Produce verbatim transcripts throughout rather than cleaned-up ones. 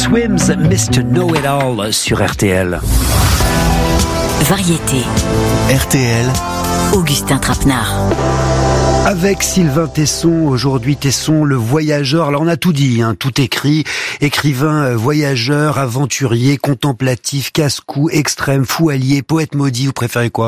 Swims, mister Know-It-All sur R T L. Variété. R T L. Augustin Trapenard. Avec Sylvain Tesson, aujourd'hui Tesson, le voyageur. Alors on a tout dit, hein, tout écrit. Écrivain, voyageur, aventurier, contemplatif, casse-cou, extrême, fou allié, poète maudit, vous préférez quoi ?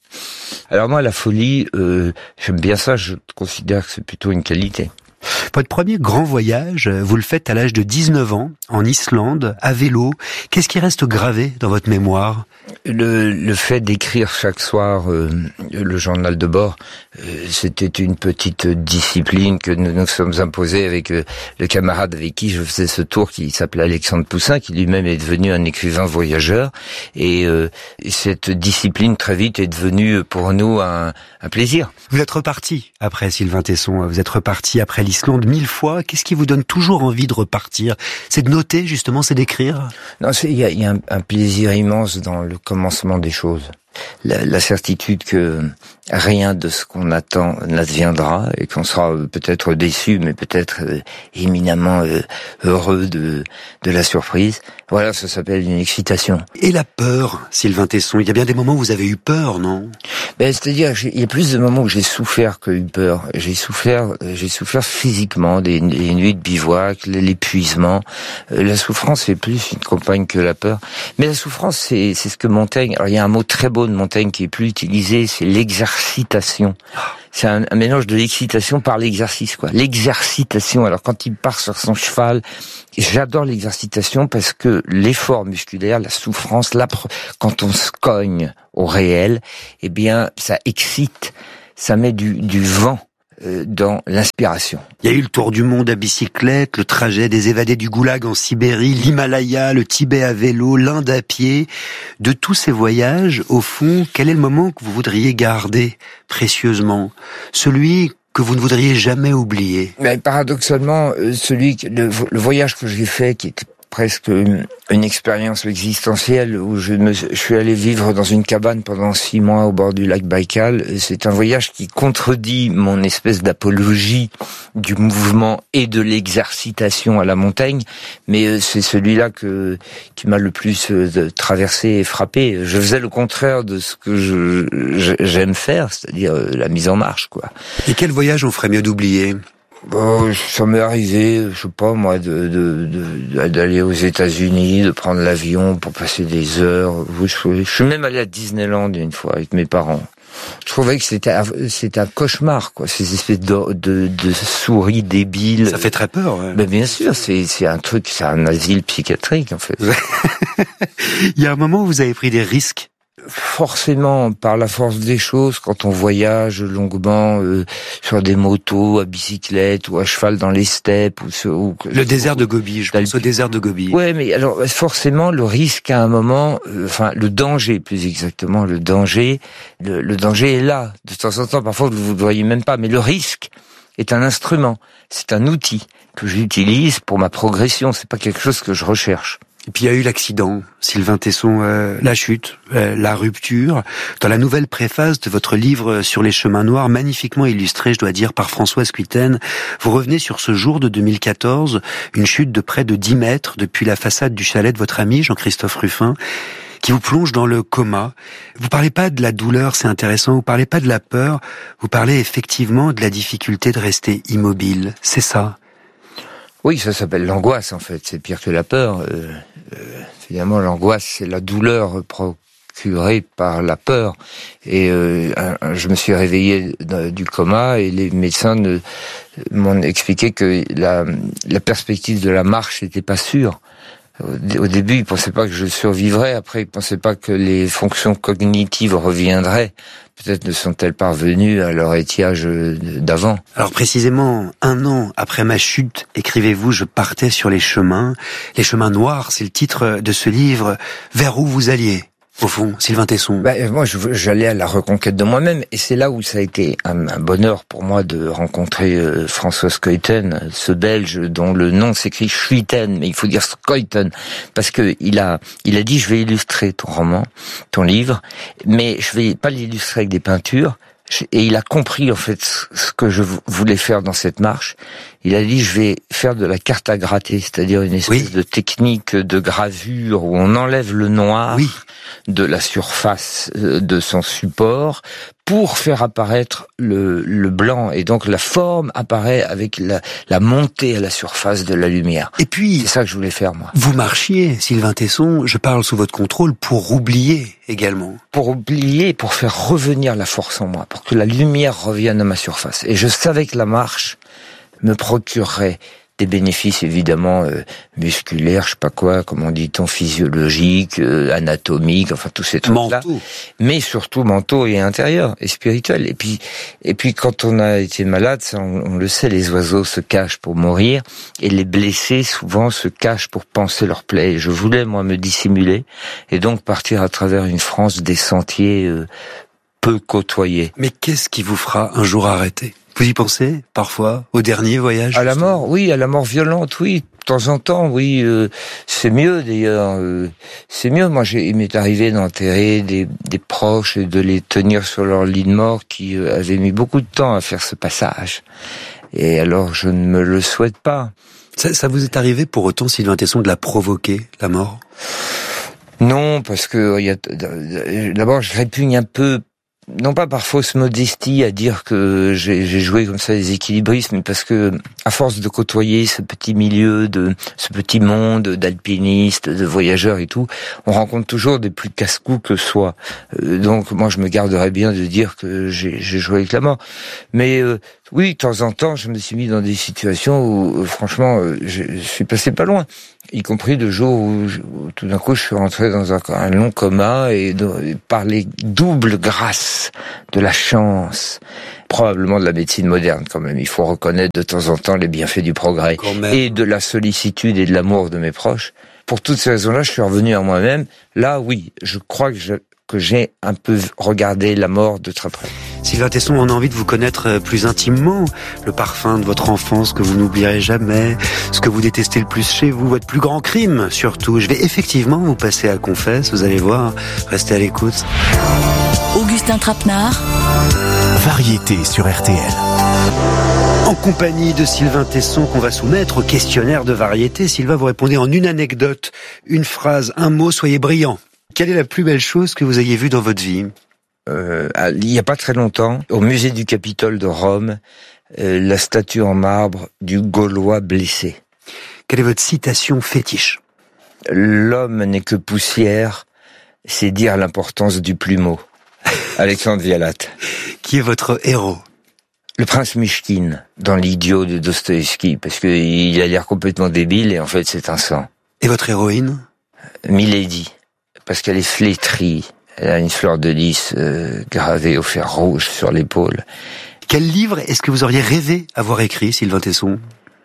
Alors moi, la folie, euh, j'aime bien ça, je considère que c'est plutôt une qualité. Votre premier grand voyage, vous le faites à l'âge de dix-neuf ans, en Islande, à vélo. Qu'est-ce qui reste gravé dans votre mémoire ? Le, le fait d'écrire chaque soir euh, le journal de bord, euh, c'était une petite discipline que nous nous sommes imposés avec euh, le camarade avec qui je faisais ce tour, qui s'appelait Alexandre Poussin, qui lui-même est devenu un écrivain voyageur. Et, euh, et cette discipline, très vite, est devenue pour nous un, un plaisir. Vous êtes reparti après, Sylvain Tesson, vous êtes reparti après l'Islande mille fois. Qu'est-ce qui vous donne toujours envie de repartir ? C'est de noter, justement, c'est d'écrire ? Non, il y a, y a un, un plaisir immense dans le commencement des choses. La, la certitude que rien de ce qu'on attend n'adviendra et qu'on sera peut-être déçu, mais peut-être euh, éminemment euh, heureux de, de la surprise. Voilà, ça s'appelle une excitation. Et la peur, Sylvain Tesson, il y a bien des moments où vous avez eu peur, non ? Ben, c'est-à-dire, il y a plus de moments où j'ai souffert que eu peur. J'ai souffert, j'ai souffert physiquement, des, des nuits de bivouac, l'épuisement. La souffrance est plus une compagne que la peur. Mais la souffrance, c'est, c'est ce que Montaigne. Alors, il y a un mot très beau de Montaigne qui est plus utilisé, c'est l'exercitation. C'est un, un mélange de l'excitation par l'exercice, quoi. L'exercitation. Alors, quand il part sur son cheval, j'adore l'exercitation parce que l'effort musculaire, la souffrance, là, quand on se cogne au réel, eh bien, ça excite, ça met du, du vent euh, dans l'inspiration. Il y a eu le tour du monde à bicyclette, le trajet des évadés du Goulag en Sibérie, l'Himalaya, le Tibet à vélo, l'Inde à pied. De tous ces voyages, au fond, quel est le moment que vous voudriez garder précieusement ? Celui que vous ne voudriez jamais oublier ? Mais paradoxalement, celui que, le, le voyage que j'ai fait, qui était presque une, une expérience existentielle, où je, me, je suis allé vivre dans une cabane pendant six mois au bord du lac Baïkal. C'est un voyage qui contredit mon espèce d'apologie du mouvement et de l'exercitation à la montagne, mais c'est celui-là que qui m'a le plus traversé et frappé. Je faisais le contraire de ce que je, je j'aime faire, c'est-à-dire la mise en marche, quoi. Et quel voyage on ferait mieux d'oublier ? Bon, ça m'est arrivé, je sais pas moi, de, de, de d'aller aux États-Unis, de prendre l'avion pour passer des heures. Je, je suis même allé à Disneyland une fois avec mes parents. Je trouvais que c'était c'était un cauchemar, quoi. Ces espèces de, de, de souris débiles. Ça fait très peur. Ouais. Ben bien sûr, c'est c'est un truc, c'est un asile psychiatrique en fait. Il y a un moment où vous avez pris des risques. Forcément, par la force des choses, quand on voyage longuement euh, sur des motos, à bicyclette ou à cheval dans les steppes ou, sur, ou le désert de Gobi, je pense au désert de Gobi. Ouais, mais alors forcément le risque à un moment, euh, enfin le danger plus exactement, le danger, le, le danger est là. De temps en temps, parfois vous ne le voyez même pas, mais le risque est un instrument, c'est un outil que j'utilise pour ma progression. C'est pas quelque chose que je recherche. Et puis il y a eu l'accident, Sylvain Tesson, euh, la chute, euh, la rupture. Dans la nouvelle préface de votre livre sur les chemins noirs, magnifiquement illustré, je dois dire, par Françoise Cuitaine, vous revenez sur ce jour de deux mille quatorze, une chute de près de dix mètres depuis la façade du chalet de votre ami Jean-Christophe Ruffin, qui vous plonge dans le coma. Vous parlez pas de la douleur, c'est intéressant, vous parlez pas de la peur, vous parlez effectivement de la difficulté de rester immobile, c'est ça ? Oui, ça s'appelle l'angoisse en fait, c'est pire que la peur. Euh, euh, finalement, l'angoisse, c'est la douleur procurée par la peur. Et euh, un, je me suis réveillé du coma et les médecins ne, m'ont expliqué que la, la perspective de la marche n'était pas sûre. Au début, ils pensaient pas que je survivrais. Après, ils pensaient pas que les fonctions cognitives reviendraient. Peut-être ne sont-elles pas revenues à leur étiage d'avant. Alors précisément, un an après ma chute, écrivez-vous, je partais sur les chemins. Les chemins noirs, c'est le titre de ce livre. Vers où vous alliez ? Au fond, Sylvain Tesson. Ben, moi, je, j'allais à la reconquête de moi-même, et c'est là où ça a été un, un bonheur pour moi de rencontrer euh, Françoise Cuitaine, ce Belge dont le nom s'écrit Schuiten, mais il faut dire Schuiten, parce que il a, il a dit, je vais illustrer ton roman, ton livre, mais je vais pas l'illustrer avec des peintures, Et il a compris en fait ce que je voulais faire dans cette marche. Il a dit je vais faire de la carte à gratter, c'est-à-dire une espèce oui. de technique de gravure où on enlève le noir oui. de la surface de son support pour faire apparaître le, le blanc. Et donc la forme apparaît avec la, la montée à la surface de la lumière. Et puis, c'est ça que je voulais faire moi. Vous marchiez, Sylvain Tesson, je parle sous votre contrôle, pour oublier également. Pour oublier, pour faire revenir la force en moi, pour que la lumière revienne à ma surface. Et je savais que la marche me procurerait des bénéfices évidemment euh, musculaires, je sais pas quoi, comment dit-on, physiologiques, euh, anatomiques, enfin tous ces trucs-là, mais surtout mentaux et intérieurs et spirituels. Et puis, et puis quand on a été malade, ça, on, on le sait, les oiseaux se cachent pour mourir et les blessés souvent se cachent pour panser leur plaie. Et je voulais moi me dissimuler et donc partir à travers une France des sentiers euh, peu côtoyés. Mais qu'est-ce qui vous fera un jour arrêter ? Vous y pensez, parfois, au dernier voyage? À la mort, oui, à la mort violente, oui. De temps en temps, oui. Euh, c'est mieux, d'ailleurs. Euh, c'est mieux. Moi, j'ai, il m'est arrivé d'enterrer des, des proches et de les tenir sur leur lit de mort qui euh, avaient mis beaucoup de temps à faire ce passage. Et alors, je ne me le souhaite pas. Ça, ça vous est arrivé pour autant, Sylvain Tesson, de la provoquer, la mort? Non, parce que il y a, d'abord, je répugne un peu, non pas par fausse modestie à dire que j'ai, j'ai joué comme ça des équilibristes, mais parce que à force de côtoyer ce petit milieu, de ce petit monde d'alpinistes, de voyageurs et tout, on rencontre toujours des plus casse-cou que soi. Euh, donc moi je me garderais bien de dire que j'ai, j'ai joué avec la mort. Mais euh, oui, de temps en temps, je me suis mis dans des situations où, euh, franchement, euh, je, je suis passé pas loin. Y compris le jour où, je, où tout d'un coup je suis rentré dans un, un long coma et, de, et par les doubles grâces de la chance, probablement de la médecine moderne quand même, il faut reconnaître de temps en temps les bienfaits du progrès et de la sollicitude et de l'amour de mes proches. Pour toutes ces raisons-là, je suis revenu à moi-même. Là, oui, je crois que, je, que j'ai un peu regardé la mort de très près. Sylvain Tesson, on a envie de vous connaître plus intimement. Le parfum de votre enfance que vous n'oublierez jamais, ce que vous détestez le plus chez vous, votre plus grand crime surtout. Je vais effectivement vous passer à confesse, vous allez voir. Restez à l'écoute. Augustin Trapenard. Variété sur R T L. En compagnie de Sylvain Tesson qu'on va soumettre au questionnaire de variété. Sylvain, vous répondez en une anecdote, une phrase, un mot, soyez brillant. Quelle est la plus belle chose que vous ayez vue dans votre vie ? Euh, il n'y a pas très longtemps, au musée du Capitole de Rome, euh, la statue en marbre du Gaulois blessé. Quelle est votre citation fétiche ? L'homme n'est que poussière, c'est dire l'importance du plumeau. Alexandre Vialat. Qui est votre héros ? Le prince Mychkine, dans l'Idiot de Dostoïevski, parce qu'il a l'air complètement débile et en fait c'est un sang. Et votre héroïne ? Milady, parce qu'elle est flétrie. Elle a une fleur de lys euh, gravée au fer rouge sur l'épaule. Quel livre est-ce que vous auriez rêvé avoir écrit, Sylvain Tesson ?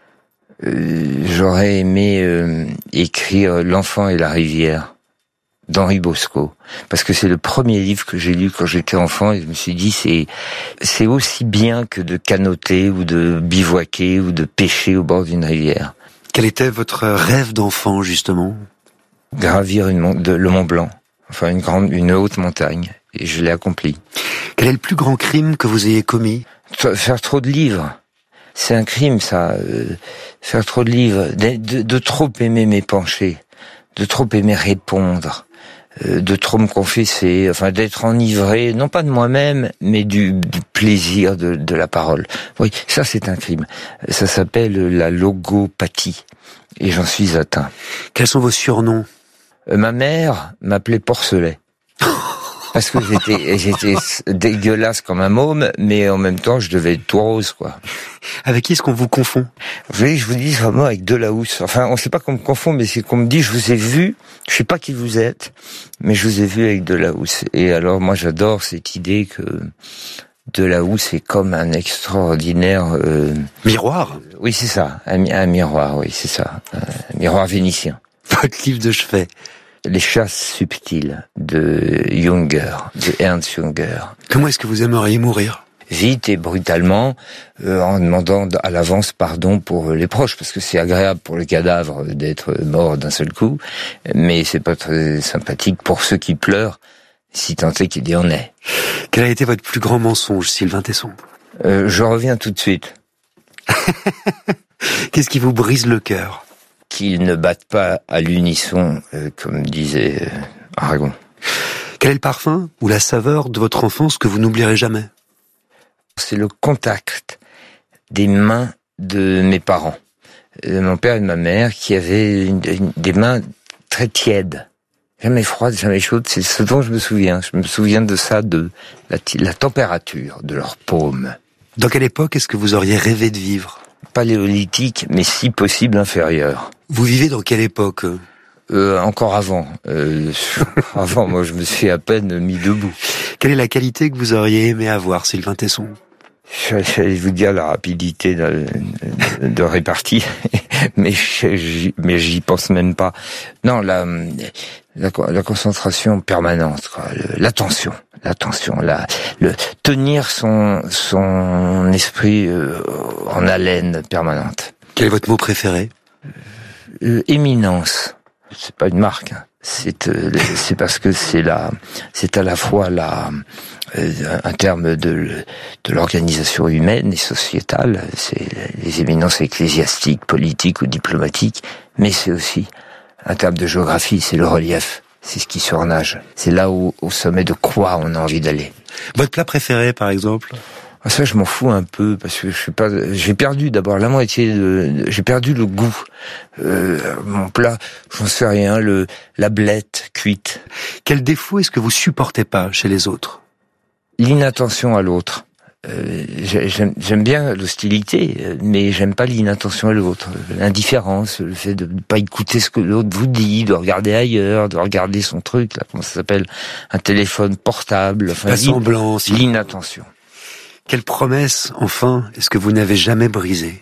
euh, J'aurais aimé euh, écrire L'enfant et la rivière d'Henri Bosco, parce que c'est le premier livre que j'ai lu quand j'étais enfant et je me suis dit c'est c'est aussi bien que de canoter ou de bivouaquer ou de pêcher au bord d'une rivière. Quel était votre rêve d'enfant justement ? Gravir une, de, le Mont Blanc. Enfin, une grande, une haute montagne. Et je l'ai accompli. Quel est le plus grand crime que vous ayez commis ? Faire trop de livres. C'est un crime, ça. Euh, faire trop de livres. De, de, de trop aimer m'épancher. De trop aimer répondre. Euh, de trop me confesser. Enfin, d'être enivré, non pas de moi-même, mais du, du plaisir de, de la parole. Oui, ça c'est un crime. Ça s'appelle la logopathie. Et j'en suis atteint. Quels sont vos surnoms ? Ma mère m'appelait Porcelet. Parce que j'étais, j'étais dégueulasse comme un môme, mais en même temps, je devais être tout rose, quoi. Avec qui est-ce qu'on vous confond ? Vous voyez, je vous dis vraiment avec Delahousse. Enfin, on sait pas qu'on me confond, mais c'est qu'on me dit, je vous ai vu, je sais pas qui vous êtes, mais je vous ai vu avec Delahousse. Et alors, moi, j'adore cette idée que Delahousse est comme un extraordinaire... Euh... Miroir ? Oui, c'est ça. Un, un miroir, oui, c'est ça. Un miroir vénitien. Votre livre de chevet. Les chasses subtiles de Junger, de Ernst Junger. Comment est-ce que vous aimeriez mourir ? Vite et brutalement, euh, en demandant à l'avance pardon pour les proches, parce que c'est agréable pour le cadavre d'être mort d'un seul coup, mais c'est pas très sympathique pour ceux qui pleurent Si tant est qu'il y en ait. Quel a été votre plus grand mensonge, Sylvain Tesson ? Euh, je reviens tout de suite. Qu'est-ce qui vous brise le cœur ? Qu'ils ne battent pas à l'unisson, euh, comme disait euh, Aragon. Quel est le parfum ou la saveur de votre enfance que vous n'oublierez jamais ? C'est le contact des mains de mes parents, de mon père et de ma mère, qui avaient une, une, des mains très tièdes, jamais froides, jamais chaudes. C'est ce dont je me souviens. Je me souviens de ça, de la, la température de leurs paumes. Dans quelle époque est-ce que vous auriez rêvé de vivre ? Paléolithique, mais si possible inférieure. Vous vivez dans quelle époque ? Euh, encore avant. Euh, avant, moi, je me suis à peine mis debout. Quelle est la qualité que vous auriez aimé avoir, Sylvain Tesson ? J'allais vous dire la rapidité de, de répartie, mais j'y, mais j'y pense même pas. Non, la, la, la concentration permanente, quoi, le, l'attention, l'attention, la, le tenir son son esprit euh, en haleine permanente. Quel est votre mot préféré ? euh, Éminence. C'est pas une marque. Hein. C'est euh, c'est parce que c'est la c'est à la fois la euh, un terme de de l'organisation humaine et sociétale. C'est les éminences ecclésiastiques, politiques ou diplomatiques, mais c'est aussi un terme de géographie. C'est le relief. C'est ce qui surnage. C'est là où au sommet de quoi on a envie d'aller. Votre plat préféré, par exemple ? Ah, ça, je m'en fous un peu parce que je suis pas. J'ai perdu d'abord la moitié de. J'ai perdu le goût. Euh, mon plat, j'en sais rien. Le la blette cuite. Quel défaut est-ce que vous supportez pas chez les autres ? L'inattention à l'autre. Euh, j'aime, j'aime bien l'hostilité, mais j'aime pas l'inattention à l'autre. L'indifférence, le fait de ne pas écouter ce que l'autre vous dit, de regarder ailleurs, de regarder son truc. Là, comment ça s'appelle ? Un téléphone portable. Enfin, la semblance. L'inattention. Quelle promesse, enfin, est-ce que vous n'avez jamais brisée ?